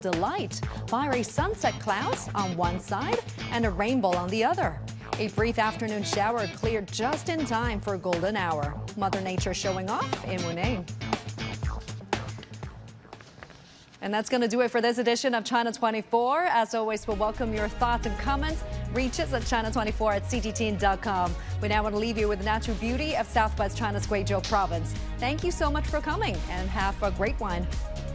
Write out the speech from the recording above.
delight. Fiery sunset clouds on one side and a rainbow on the other. A brief afternoon shower cleared just in time for golden hour. Mother Nature showing off in Wuning. And that's going to do it for this edition of China 24. As always, we'll welcome your thoughts and comments. Reach us at china24@ctn.com. We now want to leave you with the natural beauty of Southwest China's Guizhou province. Thank you so much for coming and have a great one.